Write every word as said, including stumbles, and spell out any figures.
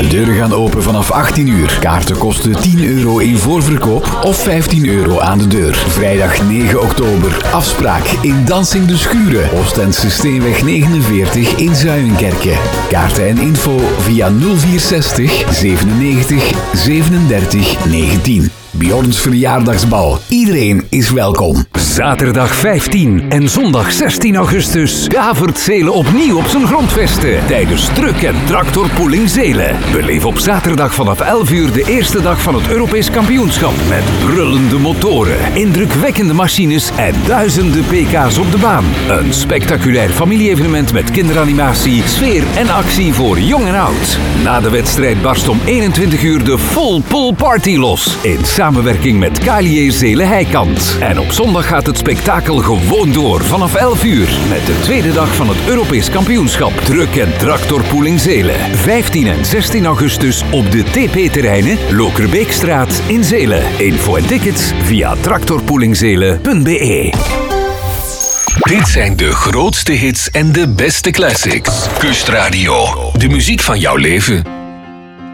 De deuren gaan open vanaf achttien uur. Kaarten kosten tien euro in voorverkoop of vijftien euro aan de deur. Vrijdag negen oktober. Afspraak in Dansing de Schuren. Oostense Steenweg negenenveertig in Zuilenkerke. Kaarten en info via nul vier zestig zevenennegentig zevenendertig negentien. Bjorns verjaardagsbal. Iedereen is welkom. Zaterdag vijftien en zondag zestien augustus davert Zelen opnieuw op zijn grondvesten tijdens Truck en Tractorpooling Zelen. Beleef op zaterdag vanaf elf uur de eerste dag van het Europees kampioenschap met brullende motoren, indrukwekkende machines en duizenden pk's op de baan. Een spectaculair familie-evenement met kinderanimatie, sfeer en actie voor jong en oud. Na de wedstrijd barst om eenentwintig uur de Full Pull Party los in samenwerking met K L J Zelen Heikant. En op zondag gaat het spektakel gewoon door vanaf elf uur met de tweede dag van het Europees kampioenschap Truck en Tractorpooling Zelen. vijftien en zestien augustus op de T P-terreinen Lokerbeekstraat in Zelen. Info en tickets via tractorpoolingzelen punt b e. Dit zijn de grootste hits en de beste classics. Kustradio, de muziek van jouw leven.